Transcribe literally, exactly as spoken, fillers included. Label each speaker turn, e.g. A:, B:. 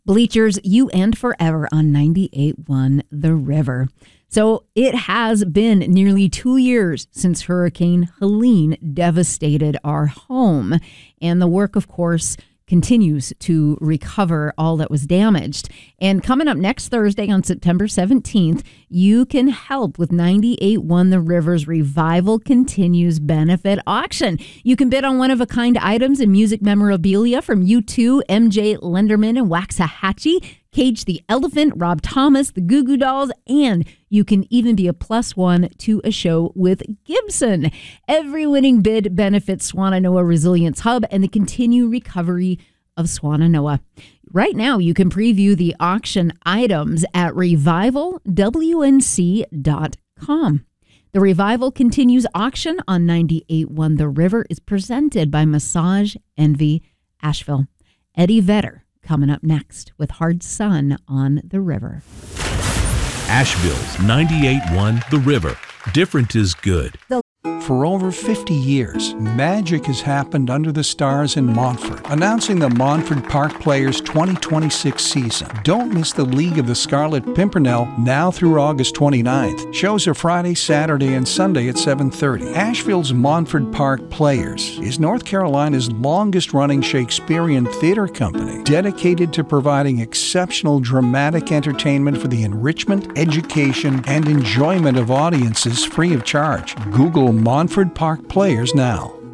A: Bleachers, You and Forever on ninety-eight point one The River. So it has been nearly two years since Hurricane Helene devastated our home. And the work, of course, continues to recover all that was damaged. And coming up next Thursday on September seventeenth, you can help with ninety-eight point one The River's Revival Continues benefit auction. You can bid on one-of-a-kind items and music memorabilia from U two, M J Lenderman and Waxahachie, Cage the Elephant, Rob Thomas, the Goo Goo Dolls, and you can even be a plus one to a show with Gibson. Every winning bid benefits Swannanoa Resilience Hub and the continued recovery of Swannanoa. Right now, you can preview the auction items at revival w n c dot com. The Revival Continues auction on ninety-eight point one The River is presented by Massage Envy Asheville. Eddie Vedder coming up next with Hard Sun on the River.
B: Asheville's ninety-eight point one The River. Different is good.
C: For over fifty years, magic has happened under the stars in Montfort, announcing the Montfort Park Players twenty twenty-six season. Don't miss the League of the Scarlet Pimpernel now through August twenty-ninth. Shows are Friday, Saturday, and Sunday at seven thirty. Asheville's Montfort Park Players is North Carolina's longest-running Shakespearean theater company, dedicated to providing exceptional dramatic entertainment for the enrichment, education, and enjoyment of audiences free of charge. Google Montfort Park Players now.